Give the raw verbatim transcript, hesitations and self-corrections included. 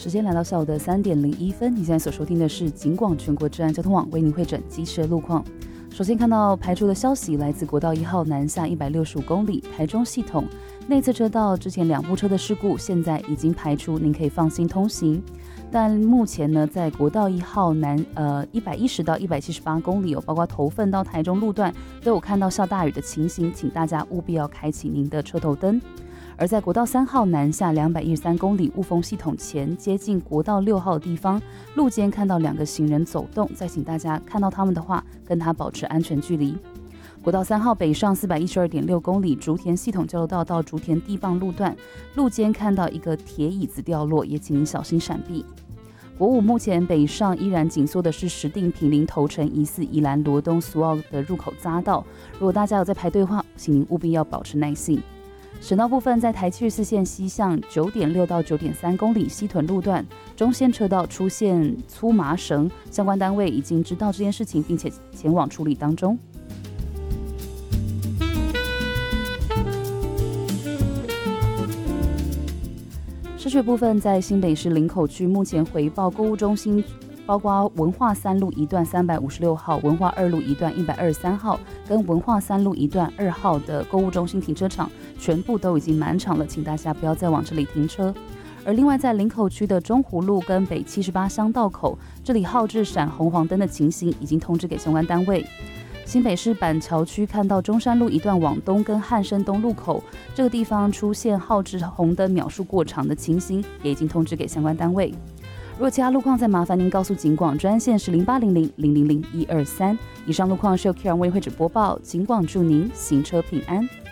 时间来到下午的三点零一分，你现在所收听的是警广全国治安交通网为您会诊及时的路况。首先看到排除的消息，来自国道一号南下一百六十五公里，台中系统内侧车道之前两部车的事故，现在已经排除，您可以放心通行。但目前呢，在国道一号南呃一百一十到一百七十八公里有、哦、包括头份到台中路段都有看到下大雨的情形，请大家务必要开启您的车头灯。而在国道三号南下两百一十三公里雾峰系统前接近国道六号的地方，路肩看到两个行人走动，再请大家看到他们的话，跟他保持安全距离。国道三号北上四百一十二点六公里竹田系统交流道到竹田地磅路段，路肩看到一个铁椅子掉落，也请您小心闪避。国五目前北上依然紧缩的是石碇坪林头城疑似宜兰罗东苏澳的入口匝道，如果大家有在排队的话，请您务必要保持耐性。省道部分，在台七十四线西向九点六到九点三公里西屯路段，中线车道出现粗麻绳，相关单位已经知道这件事情，并且前往处理当中。市区部分，在新北市林口区，目前回报购物中心包括文化三路一段三百五十六号、文化二路一段一百二十三号跟文化三路一段二号的购物中心停车场全部都已经满场了，请大家不要再往这里停车。而另外在林口区的中湖路跟北七十八乡道口，这里号志闪红黄灯的情形已经通知给相关单位。新北市板桥区看到中山路一段往东跟汉生东路口这个地方出现号志红灯秒数过长的情形，也已经通知给相关单位。若其他路况，再麻烦您告诉警广专线是零八零零零零零一二三。以上路况是由 Karen 为会址播报，警广祝您行车平安。